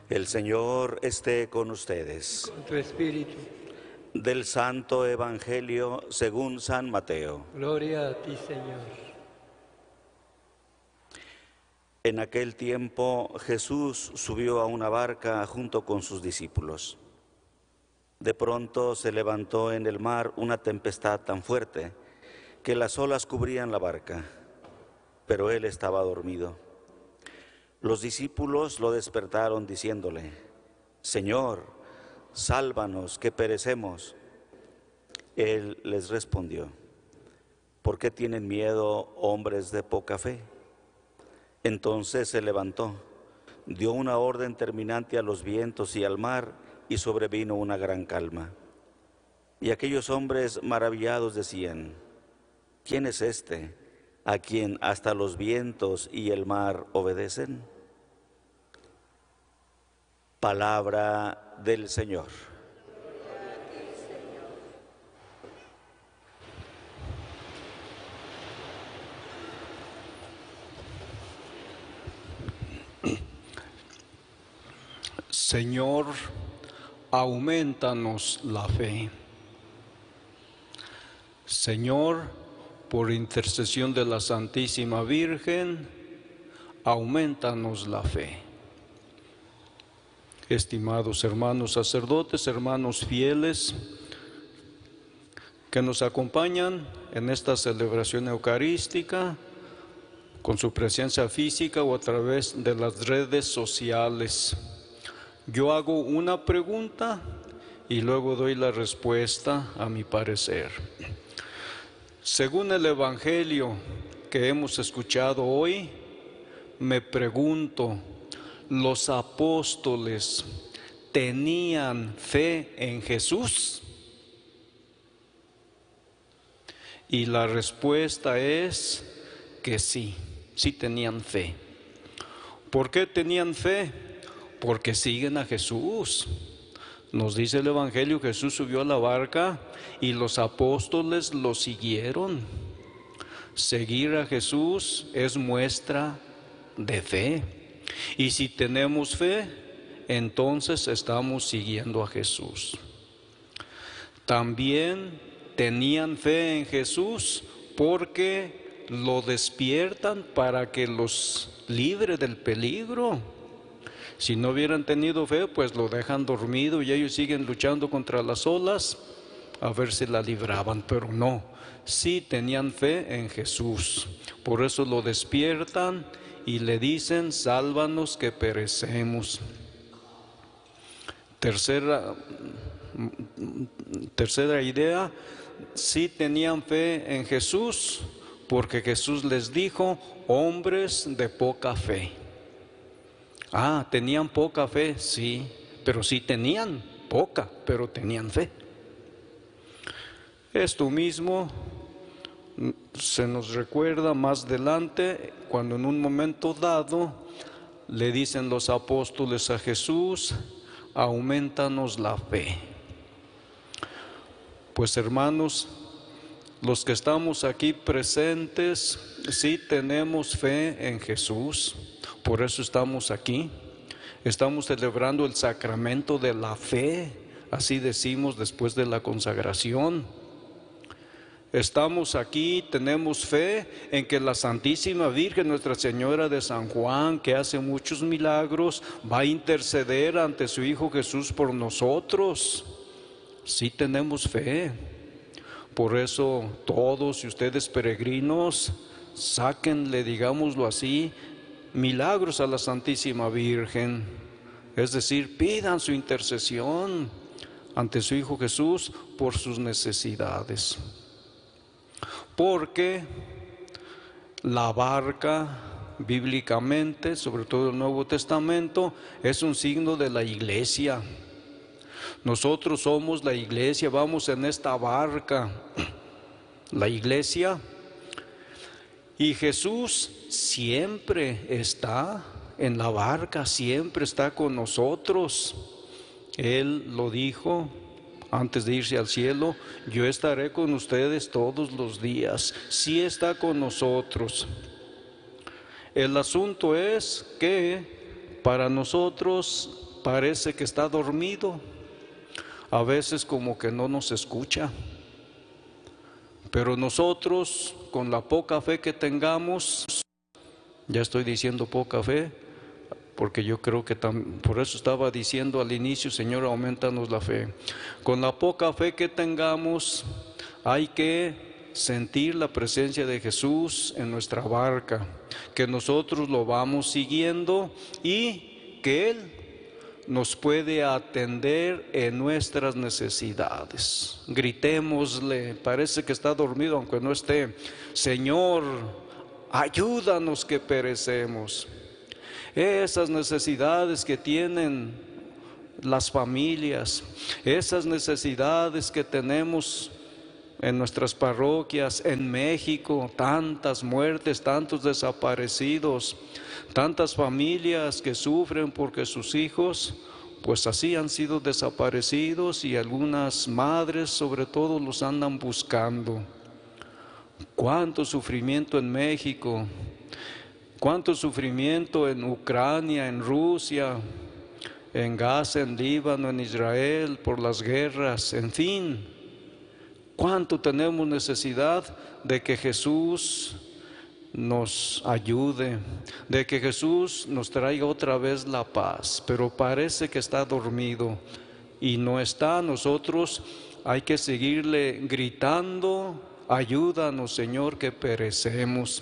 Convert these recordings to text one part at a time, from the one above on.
El Señor esté con ustedes. Con tu espíritu. Del Santo Evangelio según San Mateo. Gloria a ti, Señor. En aquel tiempo Jesús subió a una barca junto con sus discípulos. De pronto se levantó en el mar una tempestad tan fuerte que las olas cubrían la barca, pero él estaba dormido. Los discípulos lo despertaron diciéndole: Señor, sálvanos, que perecemos. Él les respondió: ¿por qué tienen miedo, hombres de poca fe? Entonces se levantó, dio una orden terminante a los vientos y al mar, y sobrevino una gran calma. Y aquellos hombres maravillados decían: ¿quién es este, a quien hasta los vientos y el mar obedecen? Palabra del Señor. Señor, aumentanos la fe. Señor, por intercesión de la Santísima Virgen, aumentanos la fe. Estimados hermanos sacerdotes, hermanos fieles, que nos acompañan en esta celebración eucarística, con su presencia física o a través de las redes sociales. Yo hago una pregunta y luego doy la respuesta a mi parecer. Según el Evangelio que hemos escuchado hoy, me pregunto, ¿los apóstoles tenían fe en Jesús? Y la respuesta es que sí, sí tenían fe. ¿Por qué tenían fe? Porque siguen a Jesús. Nos dice el Evangelio, Jesús subió a la barca y los apóstoles lo siguieron. Seguir a Jesús es muestra de fe. Y si tenemos fe, entonces estamos siguiendo a Jesús. También tenían fe en Jesús porque lo despiertan para que los libre del peligro. Si no hubieran tenido fe, pues lo dejan dormido y ellos siguen luchando contra las olas a ver si la libraban, pero no, sí tenían fe en Jesús. Por eso lo despiertan y le dicen: sálvanos que perecemos. Tercera idea, sí tenían fe en Jesús porque Jesús les dijo: hombres de poca fe. Ah, ¿tenían poca fe? Sí, pero sí tenían poca, pero tenían fe. Esto mismo se nos recuerda más adelante, cuando en un momento dado le dicen los apóstoles a Jesús: aumentanos la fe. Pues hermanos, los que estamos aquí presentes, sí tenemos fe en Jesús. Por eso estamos aquí. Estamos celebrando el sacramento de la fe, así decimos después de la consagración. Estamos aquí, tenemos fe en que la Santísima Virgen, Nuestra Señora de San Juan, que hace muchos milagros, va a interceder ante su Hijo Jesús por nosotros. Sí tenemos fe. Por eso todos, y ustedes peregrinos, sáquenle, digámoslo así, milagros a la Santísima Virgen, es decir, pidan su intercesión ante su Hijo Jesús por sus necesidades. Porque la barca, bíblicamente, sobre todo el Nuevo Testamento, es un signo de la iglesia. Nosotros somos la iglesia, vamos en esta barca, la iglesia. Y Jesús siempre está en la barca, siempre está con nosotros. Él lo dijo antes de irse al cielo: yo estaré con ustedes todos los días. Sí está con nosotros. El asunto es que para nosotros parece que está dormido, a veces como que no nos escucha. Pero nosotros, con la poca fe que tengamos, ya estoy diciendo poca fe, porque yo creo que por eso estaba diciendo al inicio, Señor, aumentanos la fe. Con la poca fe que tengamos, hay que sentir la presencia de Jesús en nuestra barca, que nosotros lo vamos siguiendo y que Él nos puede atender en nuestras necesidades. Gritémosle, parece que está dormido aunque no esté: Señor, ayúdanos que perecemos. Esas necesidades que tienen las familias, esas necesidades que tenemos en nuestras parroquias, en México, tantas muertes, tantos desaparecidos, tantas familias que sufren porque sus hijos pues así han sido desaparecidos, y algunas madres sobre todo los andan buscando. Cuánto sufrimiento en México, cuánto sufrimiento en Ucrania, en Rusia, en Gaza, en Líbano, en Israel, por las guerras, en fin. Cuánto tenemos necesidad de que Jesús nos ayude, de que Jesús nos traiga otra vez la paz, pero parece que está dormido y no está. Nosotros hay que seguirle gritando: ayúdanos, Señor, que perecemos.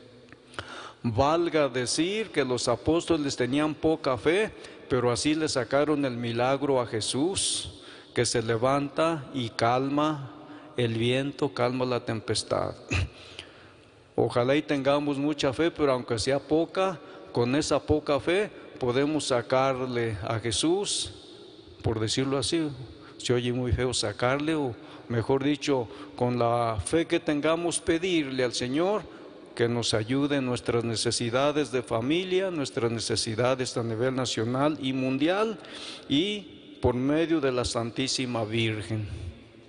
Valga decir que los apóstoles tenían poca fe, pero así le sacaron el milagro a Jesús, que se levanta y calma el viento, calma la tempestad. Ojalá y tengamos mucha fe, pero aunque sea poca, con esa poca fe podemos sacarle a Jesús, por decirlo así, se oye muy feo sacarle, o mejor dicho, con la fe que tengamos, pedirle al Señor que nos ayude en nuestras necesidades de familia, nuestras necesidades a nivel nacional y mundial, y por medio de la Santísima Virgen.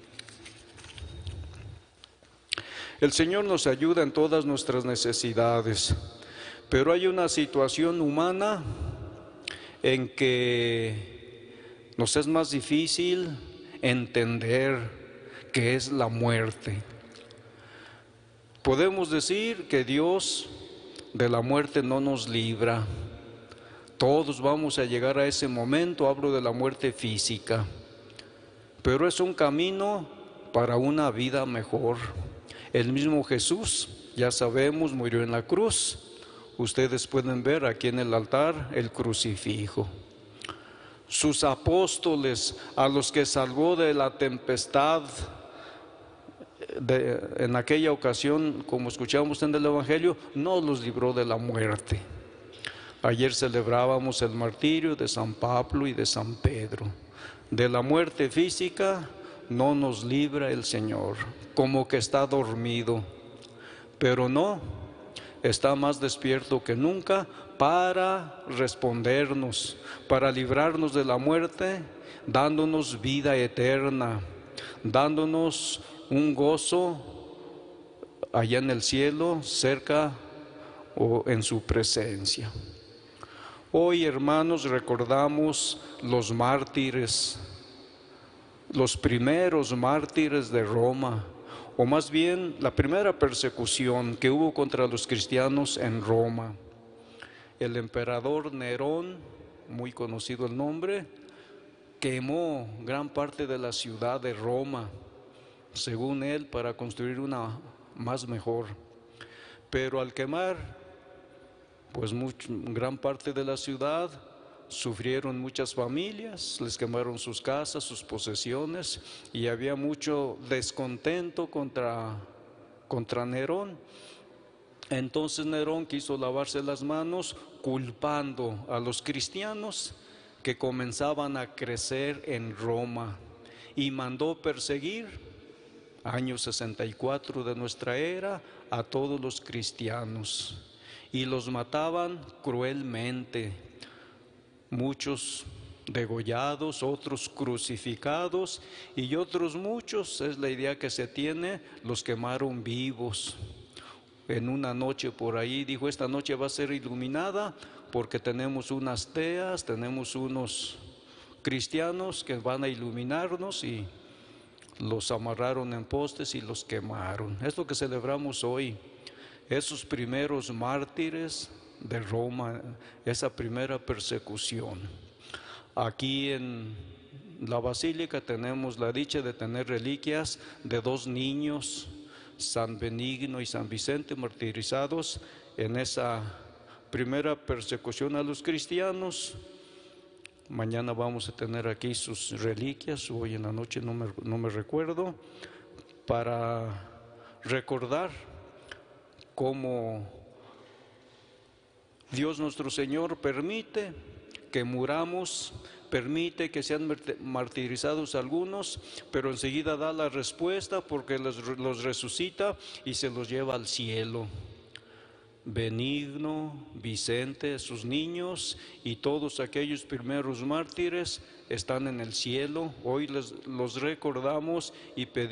El Señor nos ayuda en todas nuestras necesidades, pero hay una situación humana en que nos es más difícil entender, que es la muerte. Podemos decir que Dios de la muerte no nos libra. Todos vamos a llegar a ese momento, hablo de la muerte física, pero es un camino para una vida mejor. El mismo Jesús, ya sabemos, murió en la cruz. Ustedes pueden ver aquí en el altar el crucifijo. Sus apóstoles, a los que salvó de la tempestad en aquella ocasión, como escuchamos en el Evangelio, no los libró de la muerte. Ayer celebrábamos el martirio de San Pablo y de San Pedro. De la muerte física no nos libra el Señor, como que está dormido, pero no, está más despierto que nunca para respondernos, para librarnos de la muerte, dándonos vida eterna, dándonos un gozo allá en el cielo, cerca o en su presencia. Hoy, hermanos, recordamos los mártires, los primeros mártires de Roma, o más bien la primera persecución que hubo contra los cristianos en Roma. El emperador Nerón, muy conocido el nombre, quemó gran parte de la ciudad de Roma, según él, para construir una más mejor. Pero al quemar, pues gran parte de la ciudad, sufrieron muchas familias, les quemaron sus casas, sus posesiones, y había mucho descontento contra Nerón. Entonces Nerón quiso lavarse las manos culpando a los cristianos que comenzaban a crecer en Roma, y mandó perseguir, año 64 de nuestra era, a todos los cristianos, y los mataban cruelmente. Muchos degollados, otros crucificados, y otros muchos, es la idea que se tiene, los quemaron vivos. en una noche por ahí, dijo, esta noche va a ser iluminada porque tenemos unas teas, tenemos unos cristianos que van a iluminarnos, y los amarraron en postes y los quemaron. Es lo que celebramos hoy, esos primeros mártires de Roma, esa primera persecución. Aquí en la basílica tenemos la dicha de tener reliquias de 2 niños, San Benigno y San Vicente, martirizados en esa primera persecución a los cristianos. Mañana vamos a tener aquí sus reliquias, hoy en la noche no me recuerdo, para recordar cómo Dios nuestro Señor permite que muramos, permite que sean martirizados algunos, pero enseguida da la respuesta porque los resucita y se los lleva al cielo. Benigno, Vicente, sus niños y todos aquellos primeros mártires están en el cielo. Hoy los recordamos y pedimos